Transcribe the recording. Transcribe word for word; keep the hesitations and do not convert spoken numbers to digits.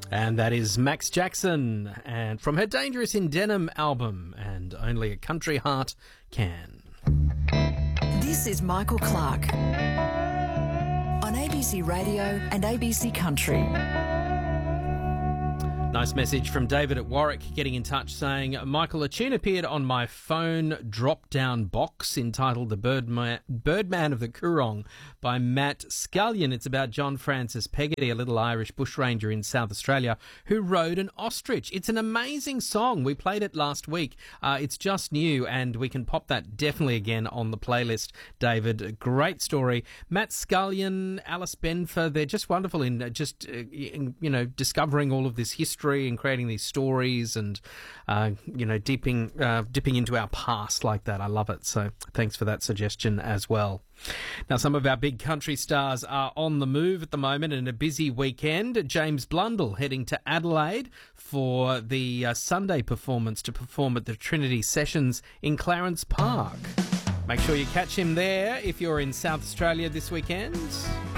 And that is Max Jackson, and from her Dangerous in Denim album, and Only a Country Heart Can. This is Michael Clark on A B C Radio and A B C Country. Nice message from David at Warwick getting in touch saying, Michael, a tune appeared on my phone drop-down box entitled The Birdman, Birdman of the Coorong by Matt Scullion. It's about John Francis Peggotty, a little Irish bushranger in South Australia who rode an ostrich. It's an amazing song. We played it last week. Uh, it's just new, and we can pop that definitely again on the playlist, David. Great story. Matt Scullion, Alice Benfer, they're just wonderful in uh, just, uh, in, you know, discovering all of this history and creating these stories and, uh, you know, dipping, uh, dipping into our past like that. I love it. So thanks for that suggestion as well. Now, some of our big country stars are on the move at the moment and a busy weekend. James Blundell heading to Adelaide for the uh, Sunday performance to perform at the Trinity Sessions in Clarence Park. Make sure you catch him there if you're in South Australia this weekend.